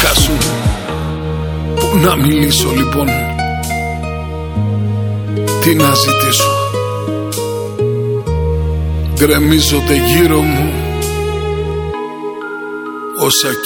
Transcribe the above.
δικά σου. Πού να μιλήσω λοιπόν, τι να ζητήσω. Γκρεμίζονται γύρω μου όσα